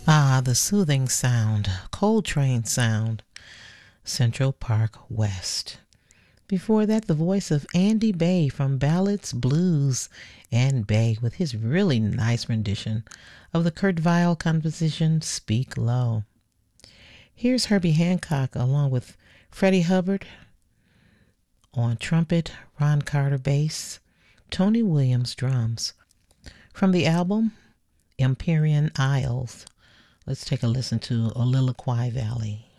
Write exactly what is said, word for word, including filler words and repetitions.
Ah, the soothing sound, Coltrane sound, Central Park West. Before that, the voice of Andy Bay from Ballads, Blues, and Bay with his really nice rendition of the Kurt Weill composition Speak Low. Here's Herbie Hancock along with Freddie Hubbard on trumpet, Ron Carter bass, Tony Williams drums. From the album Empyrean Isles, let's take a listen to Oliliquai Valley.